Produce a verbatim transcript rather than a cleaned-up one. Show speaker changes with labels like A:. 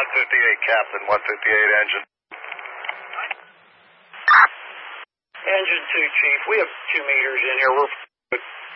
A: fifty-eight Captain, one fifty-eight engine.
B: Engine two, Chief. We have two meters in here. We're